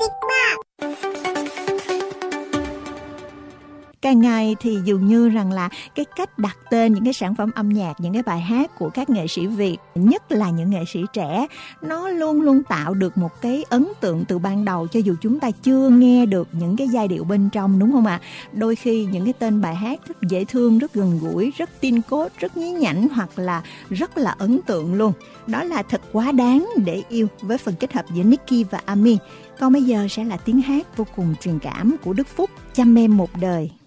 Càng ngày thì dường như rằng là cái cách đặt tên những cái sản phẩm âm nhạc, những cái bài hát của các nghệ sĩ Việt, nhất là những nghệ sĩ trẻ, nó luôn luôn tạo được một cái ấn tượng từ ban đầu cho dù chúng ta chưa nghe được những cái giai điệu bên trong, đúng không ạ? Đôi khi những cái tên bài hát rất dễ thương, rất gần gũi, rất tin cốt, rất nhí nhảnh hoặc là rất là ấn tượng luôn. Đó là thật quá đáng để yêu với phần kết hợp giữa Nicky và Ami. Còn bây giờ sẽ là tiếng hát vô cùng truyền cảm của Đức Phúc, Chăm Em Một Đời.